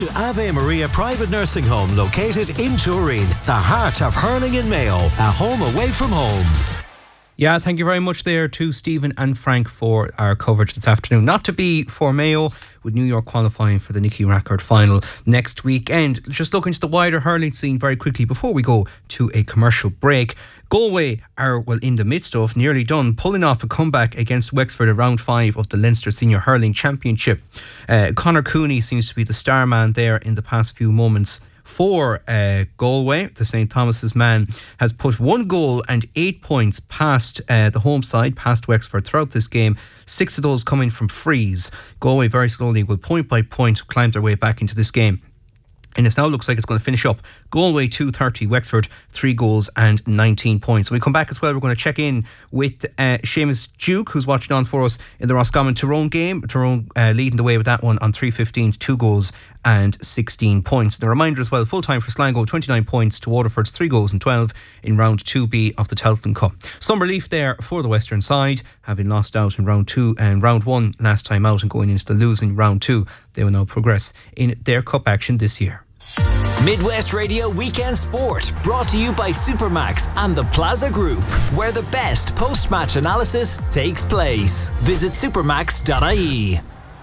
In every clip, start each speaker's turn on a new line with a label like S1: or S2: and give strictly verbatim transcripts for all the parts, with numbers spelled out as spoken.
S1: Ave Maria Private Nursing Home, located in Turin, the heart of hurling in Mayo, a home away from home.
S2: Yeah, thank you very much there to Stephen and Frank for our coverage this afternoon. Not to be for Mayo, with New York qualifying for the Nicky Rackard final next weekend. Just looking to the wider hurling scene very quickly before we go to a commercial break. Galway are, well, in the midst of, nearly done, pulling off a comeback against Wexford at round five of the Leinster Senior Hurling Championship. Uh, Conor Cooney seems to be the star man there in the past few moments for uh, Galway. The Saint Thomas's man has put one goal and eight points past uh, the home side, past Wexford throughout this game. Six of those coming from frees. Galway very slowly will point by point climb their way back into this game. And it now looks like it's going to finish up Galway two thirty, Wexford three goals and nineteen points. When we come back as well, we're going to check in with uh, Seamus Duke, who's watching on for us in the Roscommon Tyrone game. Tyrone uh, leading the way with that one on three fifteen, two goals and sixteen points. And a reminder as well, full time for Sligo, twenty-nine points to Waterford's three goals and twelve in round two B of the Tailteann Cup. Some relief there for the Western side, having lost out in round two and round one last time out and going into the losing round two. They will now progress in their cup action this year.
S1: Midwest Radio Weekend Sport, brought to you by Supermax and the Plaza Group, where the best post-match analysis takes place. Visit supermax dot I E.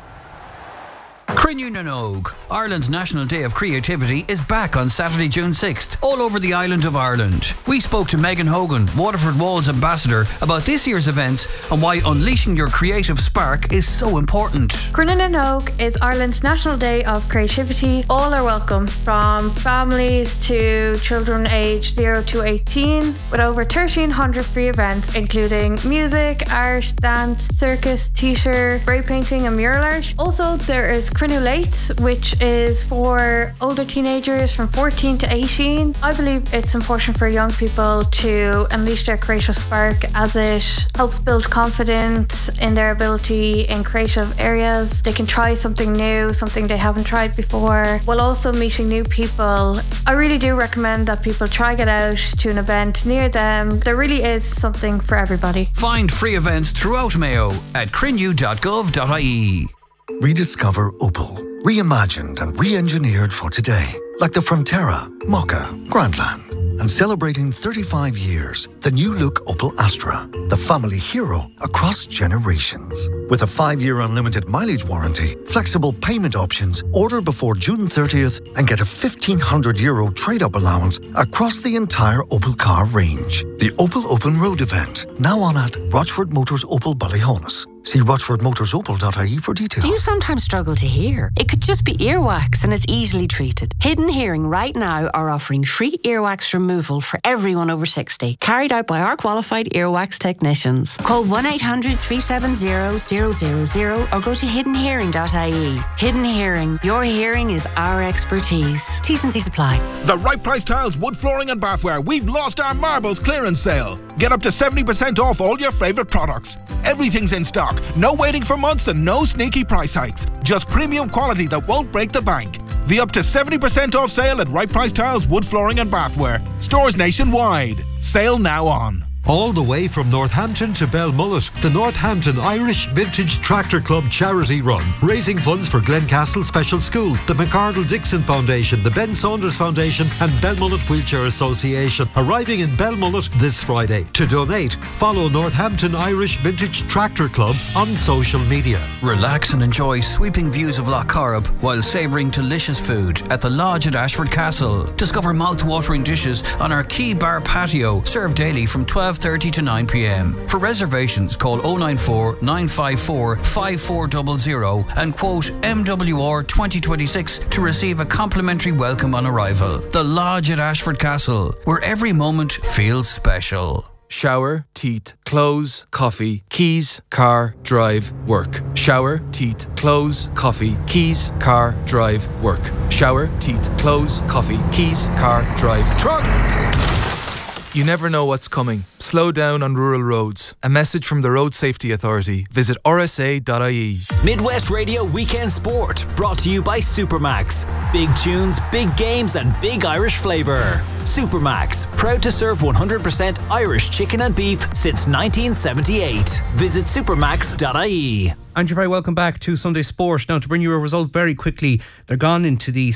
S3: Crinne na nÓg, Ireland's National Day of Creativity, is back on Saturday, June sixth, all over the island of Ireland. We spoke to Megan Hogan, Waterford Walls ambassador, about this year's events and why unleashing your creative spark is so important.
S4: Crinne na nÓg is Ireland's National Day of Creativity. All are welcome, from families to children aged zero to eighteen, with over thirteen hundred free events including music, art, dance, circus, theatre, spray painting and mural art. Also, there is Crinulate, which is for older teenagers from fourteen to eighteen. I believe it's important for young people to unleash their creative spark, as it helps build confidence in their ability in creative areas. They can try something new, something they haven't tried before, while also meeting new people. I really do recommend that people try get out to an event near them. There really is something for everybody.
S3: Find free events throughout Mayo at crinne dot gov dot I E.
S5: Rediscover Opel. Reimagined and re-engineered for today. Like the Frontera, Mokka, Grandland. And celebrating thirty-five years, the new look Opel Astra. The family hero across generations. With a five-year unlimited mileage warranty, flexible payment options, order before June thirtieth and get a fifteen hundred euro trade-up allowance across the entire Opel car range. The Opel Open Road event, now on at Rochford Motors Opel Ballyhonus. See rochford motors opel dot I E for details.
S6: Do you sometimes struggle to hear? It could just be earwax and it's easily treated. Hidden Hearing right now are offering free earwax removal for everyone over sixty, carried out by our qualified earwax technicians. Call one eight hundred, three seven zero, zero zero zero or go to hidden hearing dot I E. Hidden Hearing, your hearing is our expertise. T's and C's apply.
S7: The Right Price Tiles, wood flooring and bathware. We've lost our marbles clearance sale. Get up to seventy percent off all your favourite products. Everything's in stock. No waiting for months and no sneaky price hikes. Just premium quality that won't break the bank. The up to seventy percent off sale at Right Price Tiles, wood flooring and bathware. Stores nationwide. Sale now on.
S8: All the way from Northampton to Belmullet, the Northampton Irish Vintage Tractor Club charity run, raising funds for Glencastle Special School, the McArdle Dixon Foundation, the Ben Saunders Foundation and Belmullet Wheelchair Association. Arriving in Belmullet this Friday. To donate, follow Northampton Irish Vintage Tractor Club on social media.
S3: Relax and enjoy sweeping views of Lough Corrib while savouring delicious food at the Lodge at Ashford Castle. Discover mouth-watering dishes on our Key Bar patio, served daily from twelve thirty to nine p.m. For reservations, call oh nine four, nine five four, five four zero zero and quote M W R twenty twenty-six to receive a complimentary welcome on arrival. The Lodge at Ashford Castle, where every moment feels special.
S9: Shower, teeth, clothes, coffee, keys, car, drive, work. Shower, teeth, clothes, coffee, keys, car, drive, work. Shower, teeth, clothes, coffee, keys, car, drive, truck. You never know what's coming. Slow down on rural roads. A message from the Road Safety Authority. Visit r s a dot i e.
S1: Midwest Radio Weekend Sport, brought to you by Supermax. Big tunes, big games and big Irish flavour. Supermax, proud to serve one hundred percent Irish chicken and beef since nineteen seventy-eight. Visit supermax dot i e.
S2: And you're very welcome back to Sunday Sport. Now, to bring you a result very quickly, they're gone into the